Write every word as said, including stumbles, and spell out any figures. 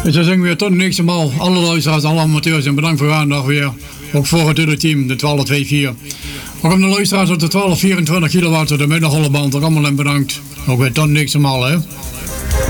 Dus dan zeggen we tot de nächste maal. Alle luisteraars, alle amateurs en bedankt voor uw aandacht weer. Ook voor het hele team, de twaalf twee vier. Ook om de luisteraars op de twaalf vierentwintig kilowatt, de middenholleband, ook allemaal en bedankt. Ook weer tot de nächste maal, hè.